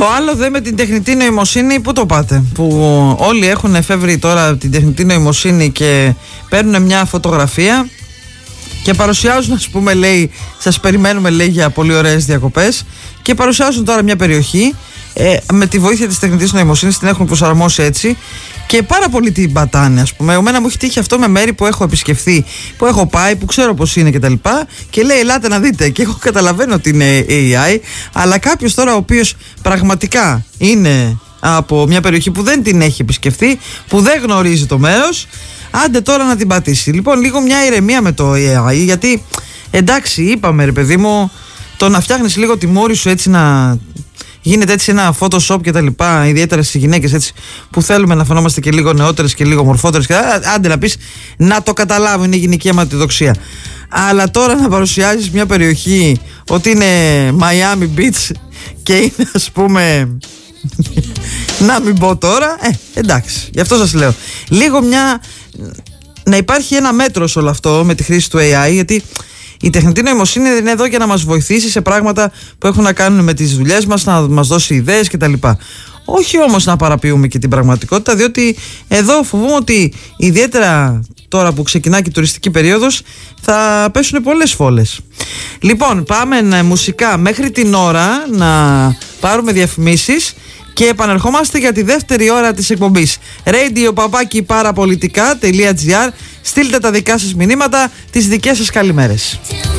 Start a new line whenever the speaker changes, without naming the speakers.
Το άλλο δε με την τεχνητή νοημοσύνη, πού το πάτε? Που όλοι έχουν εφεύρει τώρα την τεχνητή νοημοσύνη και παίρνουν μια φωτογραφία και παρουσιάζουν, ας πούμε, λέει, σας περιμένουμε, λέει, για πολύ ωραίες διακοπές, και παρουσιάζουν τώρα μια περιοχή με τη βοήθεια της τεχνητής νοημοσύνης, την έχουν προσαρμόσει έτσι και πάρα πολύ την πατάνε, ας πούμε. Εμένα μου έχει τύχει αυτό με μέρη που έχω επισκεφθεί, που έχω πάει, που ξέρω πώς είναι κτλ. Και λέει, ελάτε να δείτε. Και εγώ καταλαβαίνω ότι είναι AI, αλλά κάποιος τώρα ο οποίος πραγματικά είναι από μια περιοχή που δεν την έχει επισκεφθεί, που δεν γνωρίζει το μέρος, άντε τώρα να την πατήσει. Λοιπόν, λίγο μια ηρεμία με το AI, γιατί εντάξει, είπαμε, ρε παιδί μου, το να φτιάχνεις λίγο τη μούρη σου έτσι, να γίνεται έτσι ένα Photoshop και τα λοιπά, ιδιαίτερα στις γυναίκες έτσι που θέλουμε να φαινόμαστε και λίγο νεότερες και λίγο μορφότερες, και άντε να πεις, να το καταλάβω, είναι γυναική αματιδοξία. Αλλά τώρα να παρουσιάζεις μια περιοχή ότι είναι Miami Beach και είναι, ας πούμε, να μην πω τώρα, εντάξει, γι' αυτό σας λέω, λίγο να υπάρχει ένα μέτρο σε όλο αυτό με τη χρήση του AI, γιατί η τεχνητή νοημοσύνη είναι εδώ για να μας βοηθήσει σε πράγματα που έχουν να κάνουν με τις δουλειές μας, να μας δώσει ιδέες κτλ. Όχι όμως να παραποιούμε και την πραγματικότητα, διότι εδώ φοβούμαι ότι ιδιαίτερα τώρα που ξεκινά και η τουριστική περίοδος θα πέσουν πολλές φόλες. Λοιπόν, πάμε μουσικά μέχρι την ώρα να πάρουμε διαφημίσεις και επανερχόμαστε για τη δεύτερη ώρα της εκπομπής. radio@parapolitica.gr. Στείλτε τα δικά σας μηνύματα, τις δικές σας καλημέρες.